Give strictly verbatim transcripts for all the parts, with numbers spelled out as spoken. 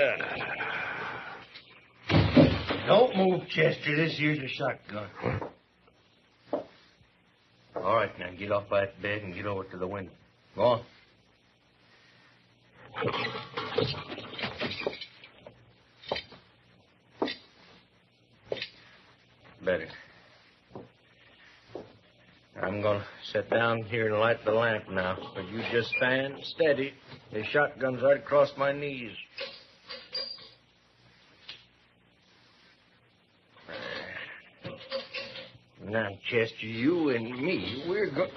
Don't move, Chester. This here's a shotgun. All right, now get off that bed and get over to the window. Go on. Better. I'm going to sit down here and light the lamp now. But you just stand steady. The shotgun's right across my knees. Now, Chester, you and me, we're going...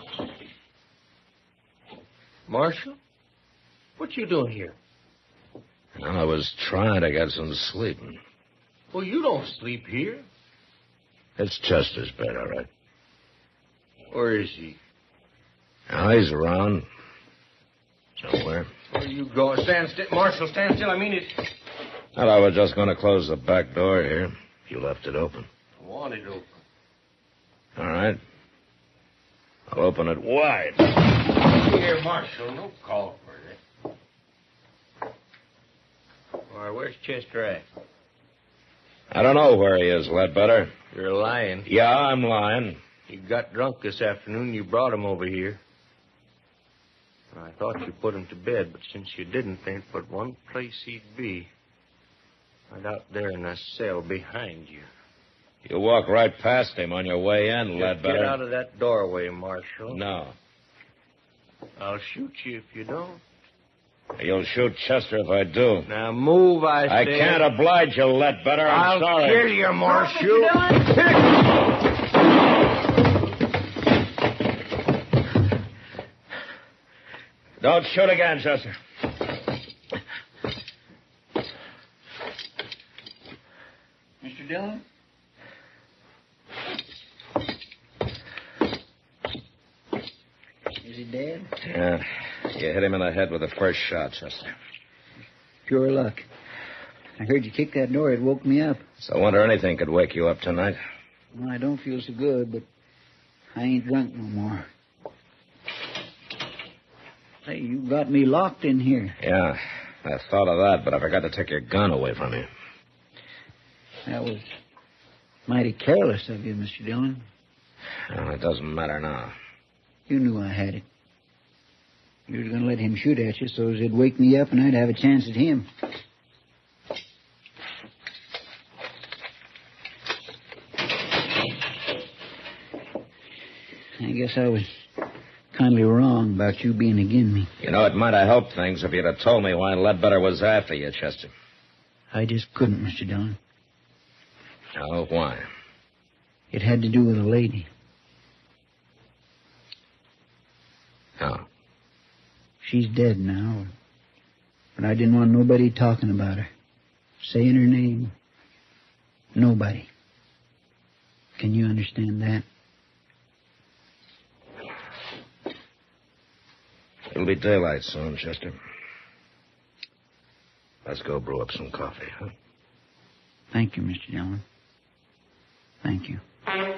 Marshal? What you doing here? Well, I was trying to get some sleep. Well, you don't sleep here. It's Chester's bed, all right. Where is he? Now, he's around. Somewhere. Where you go? Stand still. Marshal, stand still. I mean it. Well, I was just going to close the back door here. You left it open. I want it open. All right. I'll open it wide. Here, Marshal, no call for that. All right, where's Chester at? I don't know where he is, Ledbetter. You're lying. Yeah, I'm lying. You got drunk this afternoon. You brought him over here. I thought you put him to bed, but since you didn't, there ain't but one place he'd be. Right out there in that cell behind you. You walk right past him on your way in, Ledbetter. Get out of that doorway, Marshal. No. I'll shoot you if you don't. You'll shoot Chester if I do. Now move, I say. I can't oblige you, Ledbetter. I'm I'll sorry. kill you, Marshal. Don't shoot again, Chester. Mister Dillon? Is he dead? Yeah. You hit him in the head with the first shot, Chester. Pure luck. I heard you kick that door. It woke me up. So I wonder anything could wake you up tonight. Well, I don't feel so good, but I ain't drunk no more. Hey, you got me locked in here. Yeah, I thought of that, but I forgot to take your gun away from you. That was mighty careless of you, Mister Dillon. Well, it doesn't matter now. You knew I had it. You was going to let him shoot at you so it'd wake me up and I'd have a chance at him. I guess I was kindly wrong about you being agin me. You know, it might have helped things if you'd have told me why Ledbetter was after you, Chester. I just couldn't, Mister Dillon. Oh, why? It had to do with a lady. Oh. She's dead now. But I didn't want nobody talking about her. Saying her name. Nobody. Can you understand that? It'll be daylight soon, Chester. Let's go brew up some coffee, huh? Thank you, Mister Dillon. Thank you.